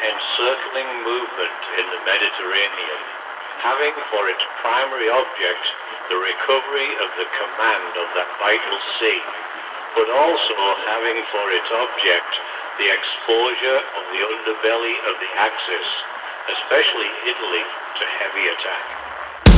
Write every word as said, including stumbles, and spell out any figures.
encircling movement in the Mediterranean, having for its primary object the recovery of the command of that vital sea, but also having for its object the exposure of the underbelly of the Axis, especially Italy, to heavy attack.